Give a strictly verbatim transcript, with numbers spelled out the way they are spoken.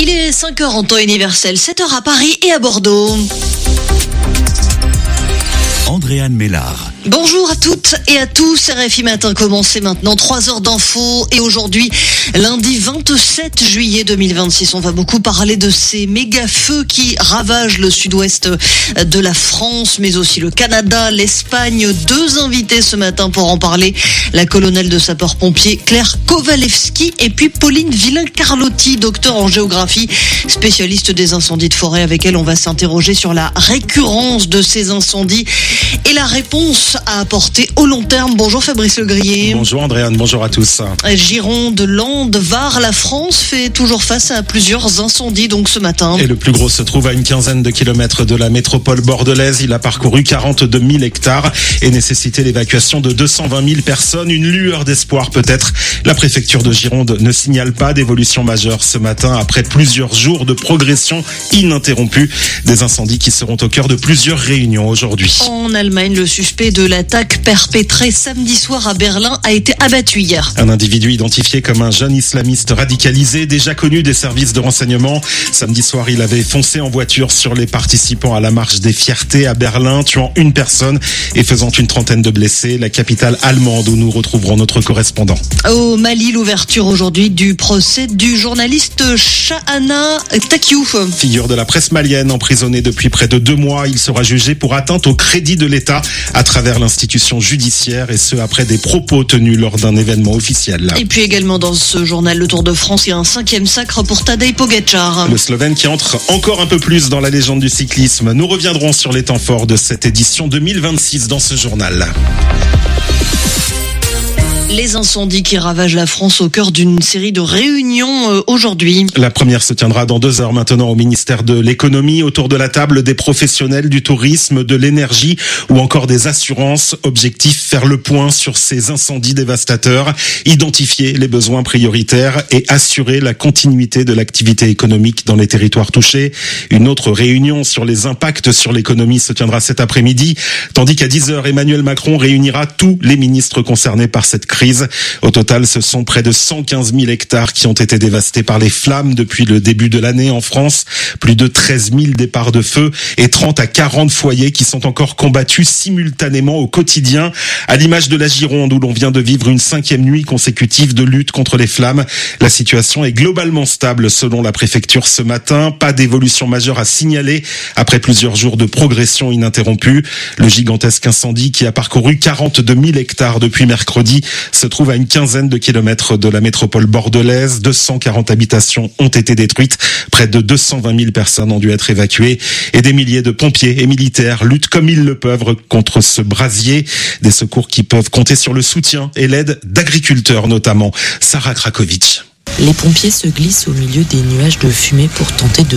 Il est cinq heures en temps universel, sept heures à Paris et à Bordeaux. Andréane Mélard. Bonjour à toutes et à tous, R F I Matin commencé maintenant, trois heures d'infos et aujourd'hui, lundi vingt-sept juillet deux mille vingt-six, on va beaucoup parler de ces méga feux qui ravagent le sud-ouest de la France, mais aussi le Canada, l'Espagne. Deux invités ce matin pour en parler, la colonelle de sapeurs-pompiers Claire Kowalewski et puis Pauline Villain-Carlotti, docteur en géographie, spécialiste des incendies de forêt. Avec elle, on va s'interroger sur la récurrence de ces incendies et la réponse à apporter au long terme. Bonjour Fabrice Legrier. Bonjour Andréane, bonjour à tous. Gironde, Landes, Var, la France fait toujours face à plusieurs incendies donc ce matin. Et le plus gros se trouve à une quinzaine de kilomètres de la métropole bordelaise. Il a parcouru quarante-deux mille hectares et nécessité l'évacuation de deux cent vingt mille personnes. Une lueur d'espoir peut-être. La préfecture de Gironde ne signale pas d'évolution majeure ce matin après plusieurs jours de progression ininterrompue. Des incendies qui seront au cœur de plusieurs réunions aujourd'hui. En Allemagne, le suspect de l'attaque perpétrée samedi soir à Berlin a été abattu hier. Un individu identifié comme un jeune islamiste radicalisé, déjà connu des services de renseignement. Samedi soir, il avait foncé en voiture sur les participants à la marche des fiertés à Berlin, tuant une personne et faisant une trentaine de blessés. La capitale allemande où nous retrouverons notre correspondant. Au Mali, l'ouverture aujourd'hui du procès du journaliste Chahana Takiou. Figure de la presse malienne, emprisonné depuis près de deux mois, il sera jugé pour atteinte au crédit de l'État à travers l'institution judiciaire, et ce après des propos tenus lors d'un événement officiel. Et puis également dans ce journal Le Tour de France, il y a un cinquième sacre pour Tadej Pogačar. Le Slovène qui entre encore un peu plus dans la légende du cyclisme. Nous reviendrons sur les temps forts de cette édition deux mille vingt-six dans ce journal. Les incendies qui ravagent la France au cœur d'une série de réunions euh, aujourd'hui. La première se tiendra dans deux heures maintenant au ministère de l'économie, autour de la table des professionnels du tourisme, de l'énergie ou encore des assurances. Objectif, faire le point sur ces incendies dévastateurs, identifier les besoins prioritaires et assurer la continuité de l'activité économique dans les territoires touchés. Une autre réunion sur les impacts sur l'économie se tiendra cet après-midi, tandis qu'à dix heures, Emmanuel Macron réunira tous les ministres concernés par cette crise. Au total, ce sont près de cent quinze mille hectares qui ont été dévastés par les flammes depuis le début de l'année en France. Plus de treize mille départs de feu et trente à quarante foyers qui sont encore combattus simultanément au quotidien. À l'image de la Gironde où l'on vient de vivre une cinquième nuit consécutive de lutte contre les flammes. La situation est globalement stable selon la préfecture ce matin. Pas d'évolution majeure à signaler après plusieurs jours de progression ininterrompue. Le gigantesque incendie qui a parcouru quarante-deux mille hectares depuis mercredi se trouve à une quinzaine de kilomètres de la métropole bordelaise. deux cent quarante habitations ont été détruites. Près de deux cent vingt mille personnes ont dû être évacuées. Et des milliers de pompiers et militaires luttent comme ils le peuvent contre ce brasier. Des secours qui peuvent compter sur le soutien et l'aide d'agriculteurs notamment. Sarah Krakovic. Les pompiers se glissent au milieu des nuages de fumée pour tenter de